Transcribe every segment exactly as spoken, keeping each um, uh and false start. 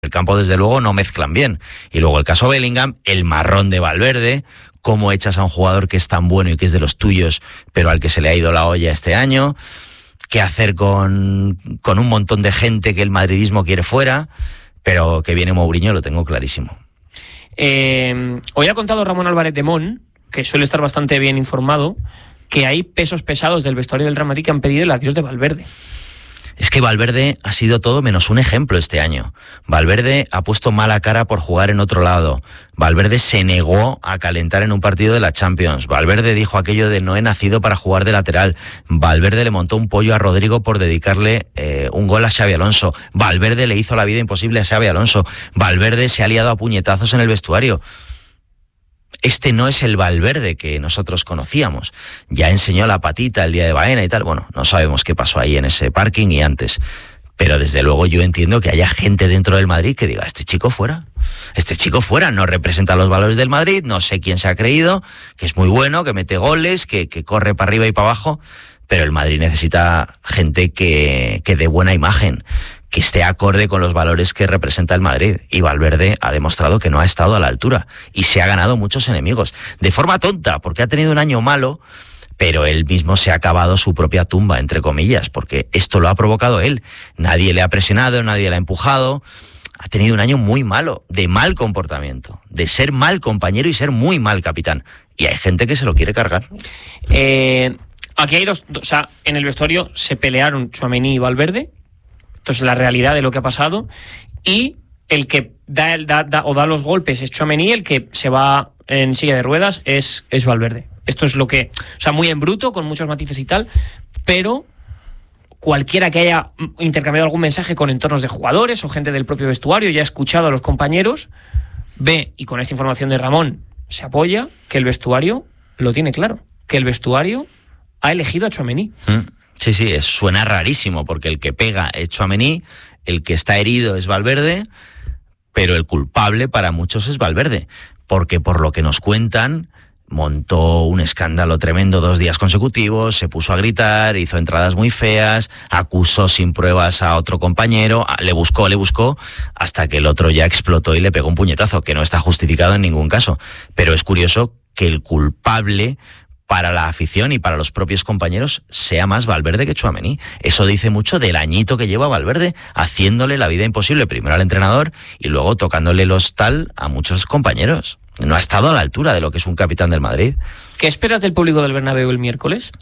el campo desde luego no mezclan bien. Y luego el caso Bellingham, el marrón de Valverde, cómo echas a un jugador que es tan bueno y que es de los tuyos, pero al que se le ha ido la olla este año, qué hacer con, con un montón de gente que el madridismo quiere fuera, pero que viene Mourinho lo tengo clarísimo. Eh, hoy ha contado Ramón Álvarez de Mon, que suele estar bastante bien informado, que hay pesos pesados del vestuario del Real Madrid que han pedido el adiós de Valverde. Es que Valverde ha sido todo menos un ejemplo este año. Valverde ha puesto mala cara por jugar en otro lado. Valverde se negó a calentar en un partido de la Champions. Valverde dijo aquello de no he nacido para jugar de lateral. Valverde le montó un pollo a Rodrigo por dedicarle eh, un gol a Xabi Alonso. Valverde le hizo la vida imposible a Xabi Alonso. Valverde se ha liado a puñetazos en el vestuario. Este no es el Valverde que nosotros conocíamos. Ya enseñó la patita el día de Baena y tal. Bueno, no sabemos qué pasó ahí en ese parking y antes. Pero desde luego yo entiendo que haya gente dentro del Madrid que diga, este chico fuera. Este chico fuera, no representa los valores del Madrid, no sé quién se ha creído, que es muy bueno, que mete goles, que, que corre para arriba y para abajo. Pero el Madrid necesita gente que, que dé buena imagen, que esté acorde con los valores que representa el Madrid. Y Valverde ha demostrado que no ha estado a la altura y se ha ganado muchos enemigos. De forma tonta, porque ha tenido un año malo, pero él mismo se ha cavado su propia tumba, entre comillas, porque esto lo ha provocado él. Nadie le ha presionado, nadie le ha empujado. Ha tenido un año muy malo, de mal comportamiento, de ser mal compañero y ser muy mal capitán. Y hay gente que se lo quiere cargar. Eh, aquí hay dos, o sea, en el vestuario se pelearon Tchouaméni y Valverde. Entonces, la realidad de lo que ha pasado, y el que da, da, da o da los golpes es Tchouaméni, el que se va en silla de ruedas es, es Valverde. Esto es lo que, o sea, muy en bruto, con muchos matices y tal, pero cualquiera que haya intercambiado algún mensaje con entornos de jugadores o gente del propio vestuario y ha escuchado a los compañeros, ve, y con esta información de Ramón se apoya, que el vestuario lo tiene claro, que el vestuario ha elegido a Tchouaméni. Mm. Sí, sí, es, suena rarísimo, porque el que pega es Tchouaméni, el que está herido es Valverde, pero el culpable para muchos es Valverde, porque por lo que nos cuentan, montó un escándalo tremendo dos días consecutivos, se puso a gritar, hizo entradas muy feas, acusó sin pruebas a otro compañero, le buscó, le buscó, hasta que el otro ya explotó y le pegó un puñetazo, que no está justificado en ningún caso. Pero es curioso que el culpable para la afición y para los propios compañeros sea más Valverde que Tchouaméni. Eso dice mucho del añito que lleva Valverde, haciéndole la vida imposible primero al entrenador y luego tocándole los tal a muchos compañeros. No ha estado a la altura de lo que es un capitán del Madrid. ¿Qué esperas del público del Bernabéu el miércoles?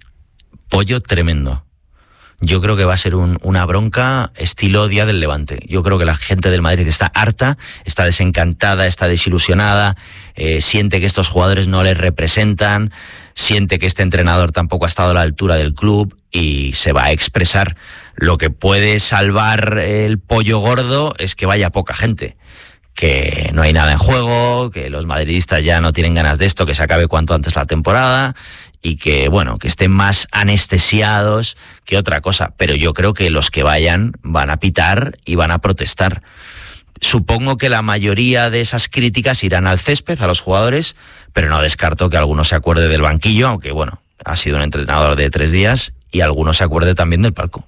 Pollo tremendo. Yo creo que va a ser un, una bronca estilo Día del Levante. Yo creo que la gente del Madrid está harta, está desencantada, está desilusionada, eh, siente que estos jugadores no les representan, siente que este entrenador tampoco ha estado a la altura del club y se va a expresar. Lo que puede salvar el pollo gordo es que vaya poca gente, que no hay nada en juego, que los madridistas ya no tienen ganas de esto, que se acabe cuanto antes la temporada y que, bueno, que estén más anestesiados que otra cosa. Pero yo creo que los que vayan van a pitar y van a protestar. Supongo que la mayoría de esas críticas irán al césped, a los jugadores, pero no descarto que alguno se acuerde del banquillo, aunque, bueno, ha sido un entrenador de tres días y alguno se acuerde también del palco.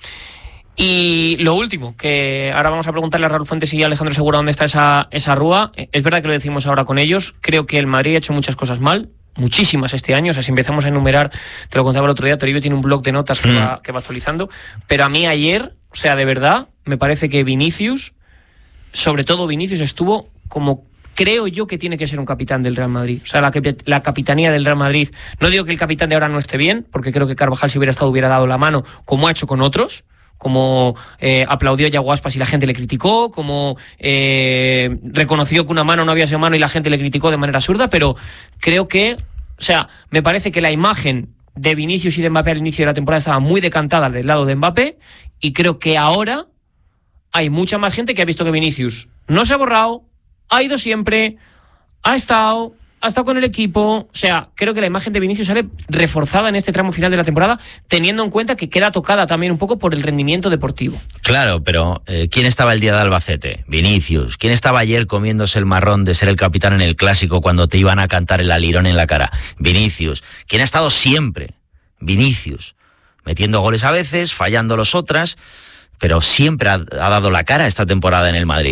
Y lo último, que ahora vamos a preguntarle a Raúl Fuentes y a Alejandro Segura dónde está esa, esa rúa. Es verdad que lo decimos ahora con ellos. Creo que el Madrid ha hecho muchas cosas mal, muchísimas este año. O sea, si empezamos a enumerar, te lo contaba el otro día, Toribio tiene un blog de notas que, mm. va, que va actualizando. Pero a mí ayer, o sea, de verdad, me parece que Vinicius, sobre todo Vinicius, estuvo como creo yo que tiene que ser un capitán del Real Madrid. O sea, la, la capitanía del Real Madrid. No digo que el capitán de ahora no esté bien, porque creo que Carvajal, si hubiera estado, hubiera dado la mano, como ha hecho con otros. Como eh, aplaudió a Yago Aspas y la gente le criticó, como eh, reconoció que una mano no había sido mano y la gente le criticó de manera absurda, pero creo que, o sea, me parece que la imagen de Vinicius y de Mbappé al inicio de la temporada estaba muy decantada del lado de Mbappé, y creo que ahora hay mucha más gente que ha visto que Vinicius no se ha borrado, ha ido siempre, ha estado... ha estado con el equipo. O sea, creo que la imagen de Vinicius sale reforzada en este tramo final de la temporada, teniendo en cuenta que queda tocada también un poco por el rendimiento deportivo. Claro, pero eh, ¿quién estaba el día de Albacete? Vinicius. ¿Quién estaba ayer comiéndose el marrón de ser el capitán en el Clásico cuando te iban a cantar el alirón en la cara? Vinicius. ¿Quién ha estado siempre? Vinicius. Metiendo goles a veces, fallando los otras. pero siempre ha, ha dado la cara esta temporada en el Madrid.